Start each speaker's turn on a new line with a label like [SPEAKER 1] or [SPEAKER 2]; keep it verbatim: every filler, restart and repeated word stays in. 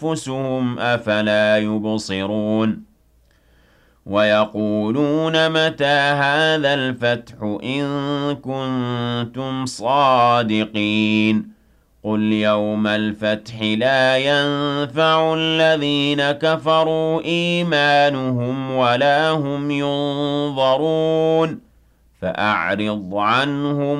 [SPEAKER 1] أَنفُسُهُمْ أَفَلَا يُبْصِرُونَ وَيَقُولُونَ مَتَىٰ هَٰذَا الْفَتْحُ إِن كُنتُمْ صَادِقِينَ قُلْ يَوْمَ الْفَتْحِ لَا يَنفَعُ الَّذِينَ كَفَرُوا إِيمَانُهُمْ وَلَا هُمْ يُنظَرُونَ فَأَعْرِضْ عَنْهُمْ